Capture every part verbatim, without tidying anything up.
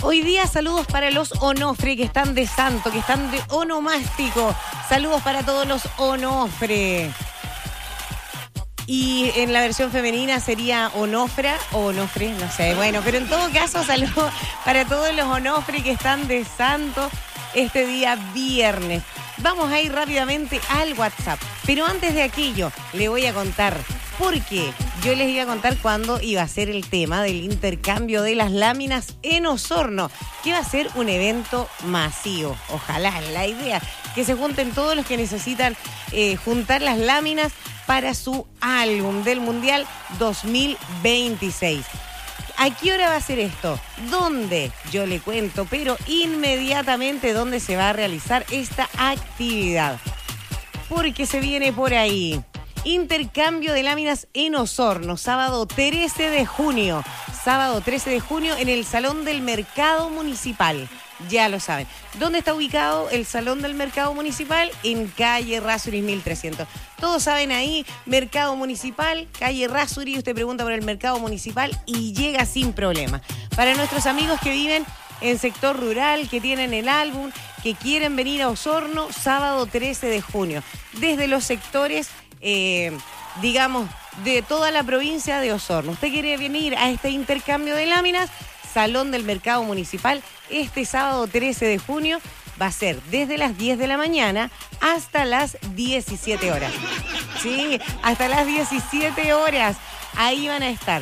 Hoy día saludos para los Onofre que están de santo, que están de onomástico. Saludos para todos los Onofre. Y en la versión femenina sería Onofra o Onofre, no sé. Bueno, pero en todo caso, saludos para todos los Onofre que están de santo este día viernes. Vamos a ir rápidamente al WhatsApp. Pero antes de aquello, le voy a contar por qué. Yo les iba a contar cuándo iba a ser el tema del intercambio de las láminas en Osorno, que va a ser un evento masivo. Ojalá, la idea, que se junten todos los que necesitan eh, juntar las láminas para su álbum del Mundial dos mil veintiséis. ¿A qué hora va a ser esto? ¿Dónde? Yo le cuento, pero inmediatamente dónde se va a realizar esta actividad. Porque se viene por ahí. Intercambio de láminas en Osorno, sábado trece de junio. Sábado trece de junio en el Salón del Mercado Municipal. Ya lo saben. ¿Dónde está ubicado el Salón del Mercado Municipal? En calle Errázuriz mil trescientos. Todos saben ahí, Mercado Municipal, calle Errázuriz, usted pregunta por el Mercado Municipal y llega sin problema. Para nuestros amigos que viven en sector rural, que tienen el álbum, que quieren venir a Osorno, sábado trece de junio. Desde los sectores, eh, digamos, de toda la provincia de Osorno. ¿Usted quiere venir a este intercambio de láminas? Salón del Mercado Municipal, este sábado trece de junio, va a ser desde las diez de la mañana hasta las diecisiete horas. Sí, hasta las diecisiete horas. Ahí van a estar.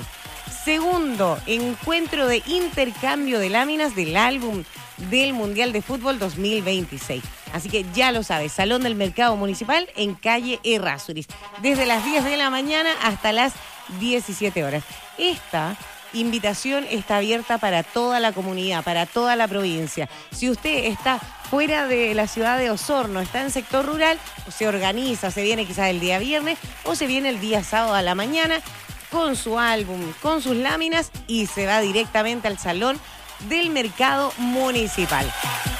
Segundo encuentro de intercambio de láminas del álbum del Mundial de Fútbol dos mil veintiséis. Así que ya lo sabes, Salón del Mercado Municipal en calle Errázuriz. Desde las diez de la mañana hasta las diecisiete horas. Esta invitación está abierta para toda la comunidad, para toda la provincia. Si usted está fuera de la ciudad de Osorno, está en sector rural, o se organiza, se viene quizás el día viernes o se viene el día sábado a la mañana con su álbum, con sus láminas y se va directamente al Salón del Mercado Municipal.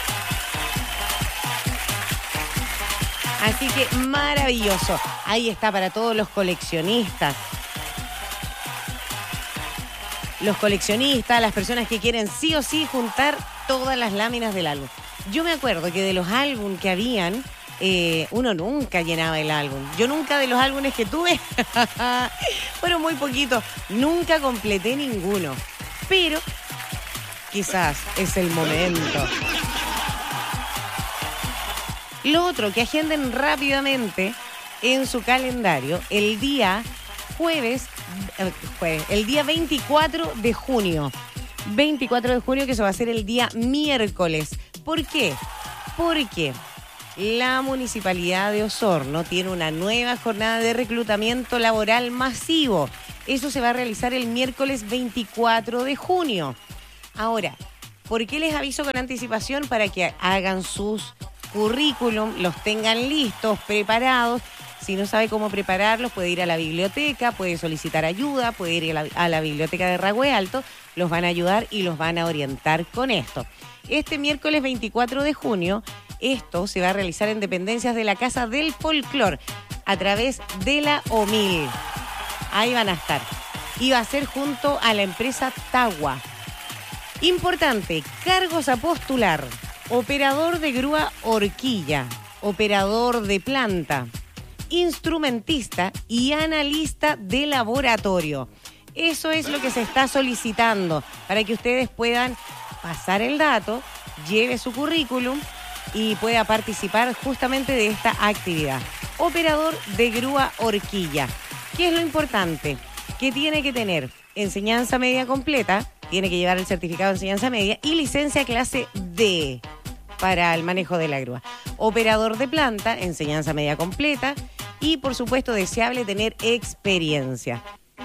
Así que maravilloso. Ahí está para todos los coleccionistas. Los coleccionistas, las personas que quieren sí o sí juntar todas las láminas del álbum. Yo me acuerdo que de los álbumes que habían, eh, uno nunca llenaba el álbum. Yo nunca de los álbumes que tuve, fueron muy poquitos, nunca completé ninguno. Pero quizás es el momento. Lo otro, que agenden rápidamente en su calendario el día jueves, eh, jueves, el día veinticuatro de junio. veinticuatro de junio, que eso va a ser el día miércoles. ¿Por qué? Porque la Municipalidad de Osorno tiene una nueva jornada de reclutamiento laboral masivo. Eso se va a realizar el miércoles veinticuatro de junio. Ahora, ¿por qué les aviso con anticipación? Para que hagan sus currículum, los tengan listos, preparados. Si no sabe cómo prepararlos, puede ir a la biblioteca, puede solicitar ayuda, puede ir a la, a la biblioteca de Ragüe Alto, los van a ayudar y los van a orientar con esto. Este miércoles veinticuatro de junio, esto se va a realizar en dependencias de la Casa del Folclor a través de la O M I L. Ahí van a estar. Y va a ser junto a la empresa Tagua. Importante, cargos a postular: operador de grúa horquilla, operador de planta, instrumentista y analista de laboratorio. Eso es lo que se está solicitando para que ustedes puedan pasar el dato, lleve su currículum y pueda participar justamente de esta actividad. Operador de grúa horquilla. ¿Qué es lo importante? Que tiene que tener enseñanza media completa, tiene que llevar el certificado de enseñanza media y licencia clase D para el manejo de la grúa. Operador de planta, enseñanza media completa y, por supuesto, deseable tener experiencia.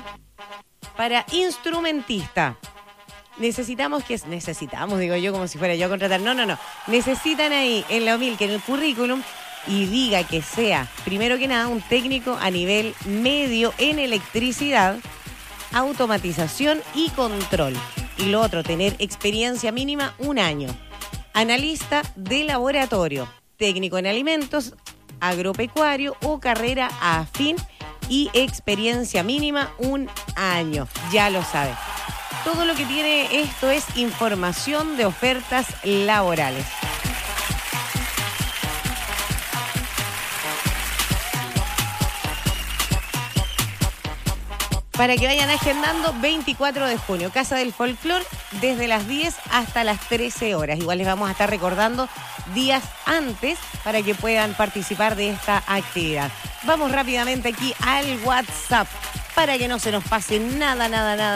Para instrumentista, necesitamos que... Necesitamos, digo yo, como si fuera yo a contratar. No, no, no. Necesitan ahí en la O M I L que en el currículum y diga que sea, primero que nada, un técnico a nivel medio en electricidad, automatización y control. Y lo otro, tener experiencia mínima un año. Analista de laboratorio, técnico en alimentos, agropecuario o carrera afín y experiencia mínima un año. Ya lo sabe. Todo lo que tiene esto es información de ofertas laborales. Para que vayan agendando, veinticuatro de junio, Casa del Folclor, desde las diez hasta las trece horas. Igual les vamos a estar recordando días antes para que puedan participar de esta actividad. Vamos rápidamente aquí al WhatsApp para que no se nos pase nada, nada, nada.